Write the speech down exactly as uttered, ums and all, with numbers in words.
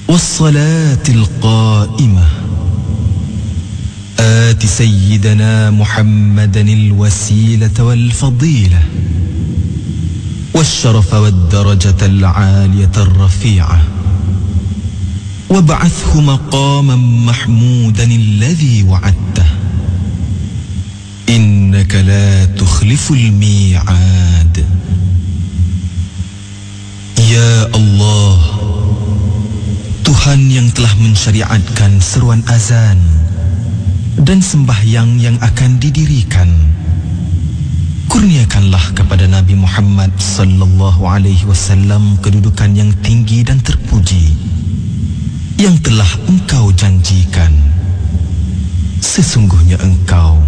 والصلاة القائمة آت سيدنا محمدا الوسيلة والفضيلة والشرف والدرجة العالية الرفيعة وابعثه مقاما محمودا الذي وعدته إنك لا تخلف الميعاد. Ya Allah, Tuhan yang telah mensyariatkan seruan azan dan sembahyang yang akan didirikan, kurniakanlah kepada Nabi Muhammad sallallahu alaihi wasallam kedudukan yang tinggi dan terpuji yang telah Engkau janjikan. Sesungguhnya Engkau